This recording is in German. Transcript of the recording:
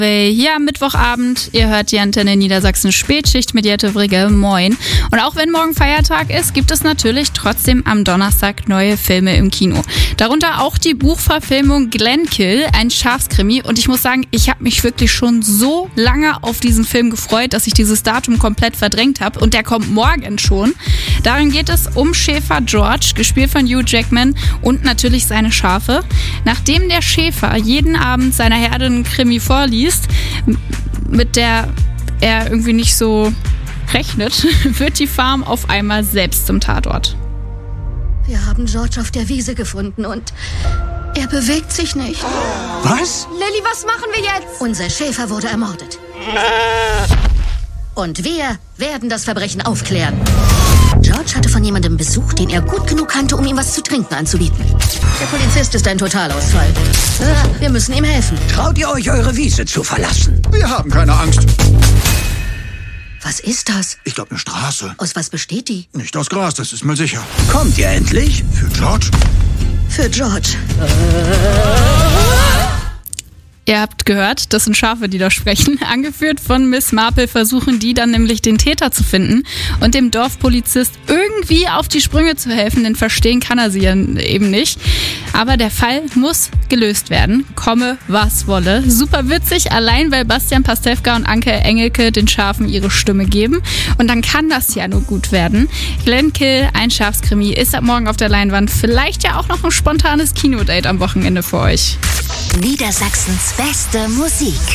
Hier am Mittwochabend, ihr hört die Antenne Niedersachsen Spätschicht mit Jette Frigge, moin. Und auch wenn morgen Feiertag ist, gibt es natürlich trotzdem am Donnerstag neue Filme im Kino. Darunter auch die Buchverfilmung Glenkill, ein Schafskrimi. Und ich muss sagen, ich habe mich wirklich schon so lange auf diesen Film gefreut, dass ich dieses Datum komplett verdrängt habe. Und der kommt morgen schon. Darin geht es um Schäfer George, gespielt von Hugh Jackman, und natürlich seine Schafe. Nachdem der Schäfer jeden Abend seiner Herde einen Krimi vorliest, mit der er irgendwie nicht so rechnet, wird die Farm auf einmal selbst zum Tatort. Wir haben George auf der Wiese gefunden und er bewegt sich nicht. Was? Lilly, was machen wir jetzt? Unser Schäfer wurde ermordet. Und wir werden das Verbrechen aufklären. George hatte von jemandem Besuch, den er gut genug kannte, um ihm was zu trinken anzubieten. Der Polizist ist ein Totalausfall. Wir müssen ihm helfen. Traut ihr euch, eure Wiese zu verlassen? Wir haben keine Angst. Was ist das? Ich glaube, eine Straße. Aus was besteht die? Nicht aus Gras, das ist mal sicher. Kommt ihr endlich? Für George? Für George. Ihr habt gehört, das sind Schafe, die da sprechen. Angeführt von Miss Marple versuchen die dann nämlich den Täter zu finden und dem Dorfpolizist irgendwie auf die Sprünge zu helfen, denn verstehen kann er sie ja eben nicht. Aber der Fall muss gelöst werden, komme was wolle. Super witzig, allein weil Bastian Pastewka und Anke Engelke den Schafen ihre Stimme geben. Und dann kann das ja nur gut werden. Glenkill, ein Schafskrimi, ist ab morgen auf der Leinwand. Vielleicht ja auch noch ein spontanes Kinodate am Wochenende für euch. Niedersachsens beste Musik.